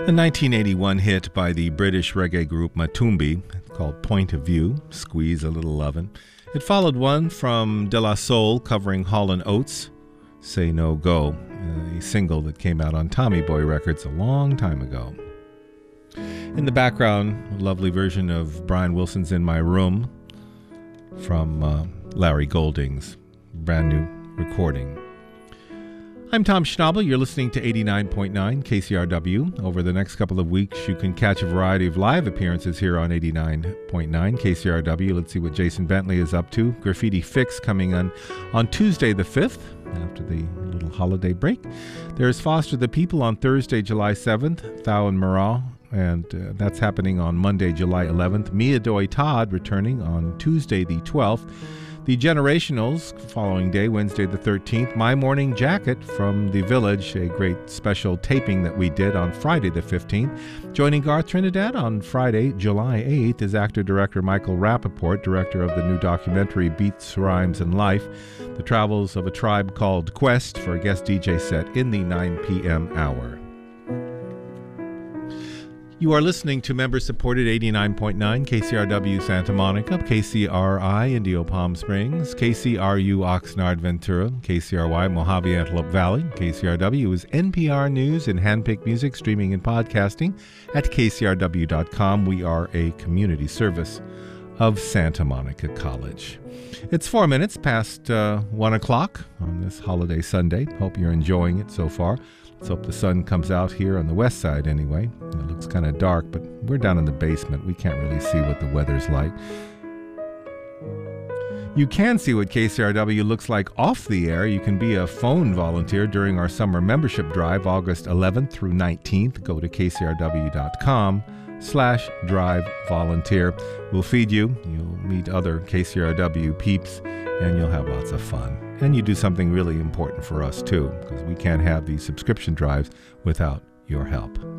A 1981 hit by the British reggae group Matumbi called Point of View, Squeeze a Little Lovin'. It followed one from De La Soul covering Hall & Oates, Say No Go, a single that came out on Tommy Boy Records a long time ago. In the background, a lovely version of Brian Wilson's In My Room from Larry Golding's brand new recording. I'm Tom Schnabel. You're listening to 89.9 KCRW. Over the next couple of weeks, you can catch a variety of live appearances here on 89.9 KCRW. Let's see what Jason Bentley is up to. Graffiti Fix coming on Tuesday the 5th, after the little holiday break. There's Foster the People on Thursday, July 7th, Thou and Morale, and that's happening on Monday, July 11th. Mia Doi Todd returning on Tuesday the 12th. The Generationals, following day, Wednesday the 13th. My Morning Jacket from The Village, a great special taping that we did on Friday the 15th. Joining Garth Trinidad on Friday, July 8th, is actor-director Michael Rappaport, director of the new documentary Beats, Rhymes, and Life, The Travels of a Tribe Called Quest, for a guest DJ set in the 9 p.m. hour. You are listening to member-supported 89.9 KCRW Santa Monica, KCRI Indio Palm Springs, KCRU Oxnard Ventura, KCRY Mojave Antelope Valley. KCRW is NPR News and handpicked music, streaming and podcasting at kcrw.com. We are a community service of Santa Monica College. It's 4 minutes past 1 o'clock on this holiday Sunday. Hope you're enjoying it so far. Let's hope the sun comes out here on the west side anyway. It looks kind of dark, but we're down in the basement. We can't really see what the weather's like. You can see what KCRW looks like off the air. You can be a phone volunteer during our summer membership drive, August 11th through 19th. Go to kcrw.com/drive volunteer. We'll feed you. You'll meet other KCRW peeps, and you'll have lots of fun. And you do something really important for us, too, because we can't have these subscription drives without your help.